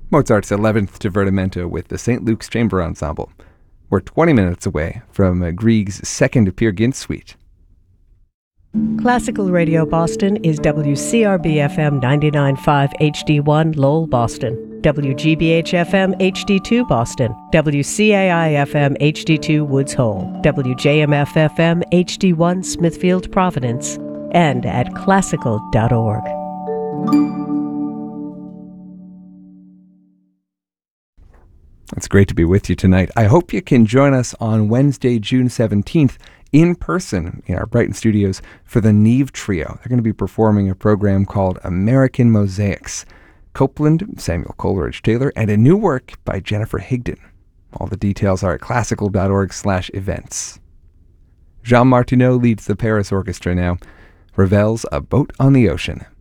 Mozart's 11th Divertimento with the St. Luke's Chamber Ensemble. We're 20 minutes away from Grieg's second Peer Gynt suite. Classical Radio Boston is WCRB-FM 99.5 HD1 Lowell, Boston, WGBH-FM HD2 Boston, WCAI-FM HD2 Woods Hole, WJMF-FM HD1 Smithfield, Providence, and at classical.org. It's great to be with you tonight. I hope you can join us on Wednesday, June 17th, in person in our Brighton studios for the Neve Trio. They're going to be performing a program called American Mosaics. Copeland, Samuel Coleridge-Taylor, and a new work by Jennifer Higdon. All the details are at classical.org/events. Jean Martineau leads the Paris Orchestra now. Ravel's A Boat on the Ocean.